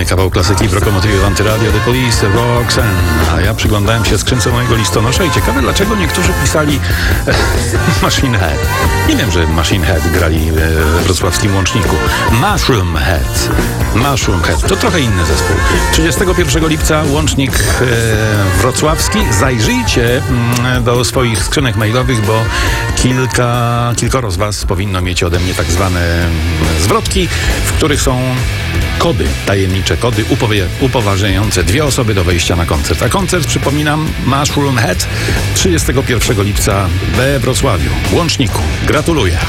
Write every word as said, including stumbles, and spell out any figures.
Kolejny kawał klasyki w Lokomotywie w Antyradio, The Police, Roxanne. A ja przyglądałem się skrzynce mojego listonosza i ciekawe, dlaczego niektórzy pisali e, Machine Head. Nie wiem, że Machine Head grali we wrocławskim Łączniku. Mushroom Head. Mushroom Head. To trochę inny zespół. trzydziestego pierwszego lipca Łącznik e, wrocławski. Zajrzyjcie mm, do swoich skrzynek mailowych, bo kilka, kilkoro z was powinno mieć ode mnie tak zwane zwrotki, w których są kody, tajemnicze kody upowie, upoważniające dwie osoby do wejścia na koncert. A koncert, przypominam, Mushroom Head trzydziestego pierwszego lipca we Wrocławiu, Łączniku. Gratuluję.